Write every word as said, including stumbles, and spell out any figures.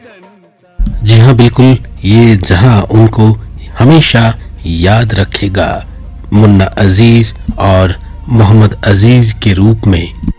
जी हाँ, बिल्कुल, ये जहां उनको हमेशा याद रखेगा मुन्ना अजीज और मोहम्मद अजीज के रूप में।